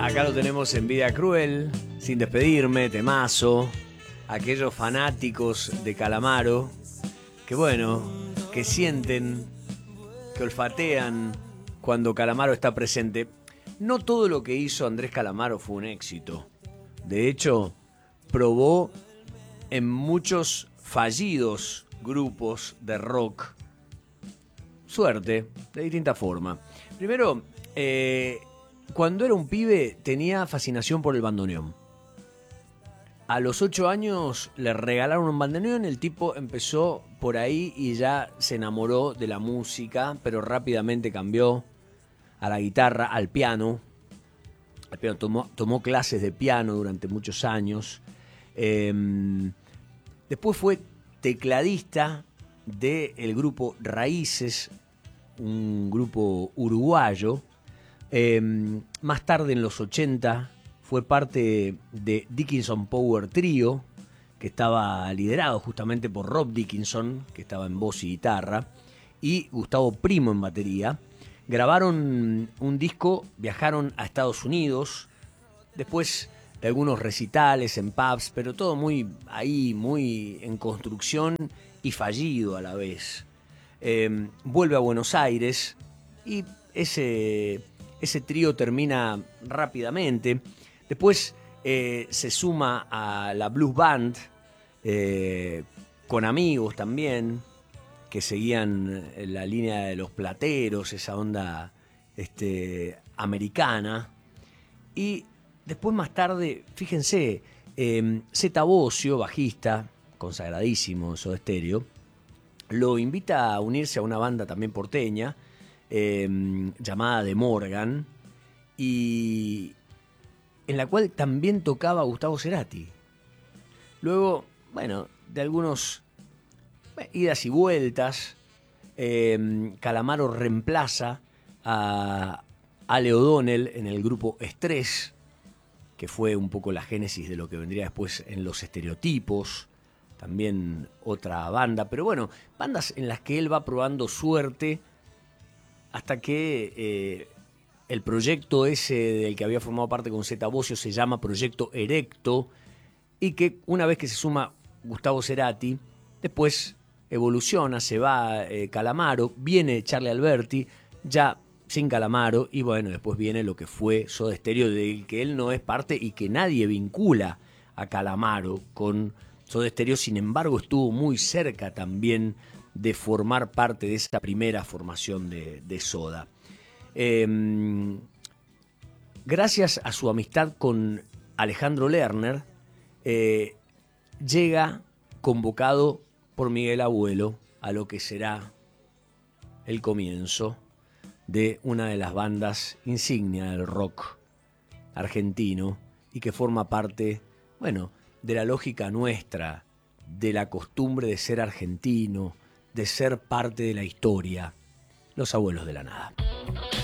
Acá lo tenemos en Vida Cruel, Sin Despedirme, temazo. Aquellos fanáticos de Calamaro, que bueno, que sienten, que olfatean cuando Calamaro está presente. No todo lo que hizo Andrés Calamaro fue un éxito. De hecho, probó en muchos fallidos grupos de rock suerte, de distinta forma. Primero, cuando era un pibe tenía fascinación por el bandoneón. A los 8 años le regalaron un bandoneón, el tipo empezó por ahí y ya se enamoró de la música, pero rápidamente cambió a la guitarra, al piano. Tomó clases de piano durante muchos años. Después fue tecladista del grupo Raíces, un grupo uruguayo. Más tarde, en los 80, fue parte de Dickinson Power Trio, que estaba liderado justamente por Rob Dickinson, que estaba en voz y guitarra, y Gustavo Primo en batería. Grabaron un disco, viajaron a Estados Unidos, después de algunos recitales en pubs, pero todo muy en construcción y fallido a la vez. Vuelve a Buenos Aires y ese trío termina rápidamente. Después se suma a la Blues Band, con amigos también, que seguían la línea de los Plateros, esa onda americana. Y después, más tarde, fíjense, Zeta Bosio, bajista, consagradísimo en Soda Stereo, lo invita a unirse a una banda también porteña, llamada De Morgan, y en la cual también tocaba Gustavo Cerati. Luego, bueno, de algunos idas y vueltas, Calamaro reemplaza a Ale O'Donnell en el grupo Estrés, que fue un poco la génesis de lo que vendría después en Los Estereotipos, también otra banda, pero bueno, bandas en las que él va probando suerte hasta que el proyecto ese del que había formado parte con Zeta Bosio se llama Proyecto Erecto, y que una vez que se suma Gustavo Cerati, después evoluciona, se va Calamaro, viene Charlie Alberti, ya sin Calamaro, y bueno, después viene lo que fue Soda Stereo, del que él no es parte y que nadie vincula a Calamaro con Soda Stereo. Sin embargo, estuvo muy cerca también de formar parte de esa primera formación de Soda. Gracias a su amistad con Alejandro Lerner, llega convocado por Miguel Abuelo a lo que será el comienzo de una de las bandas insignia del rock argentino y que forma parte, bueno, de la lógica nuestra, de la costumbre de ser argentino, de ser parte de la historia, Los Abuelos de la Nada.